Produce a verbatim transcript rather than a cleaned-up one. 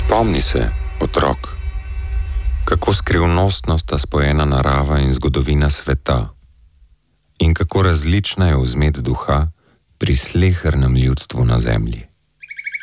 Spomni se, otrok, kako skrivnostno sta spojena narava in zgodovina sveta in kako različna je vzmet duha pri slehernem ljudstvu na zemlji.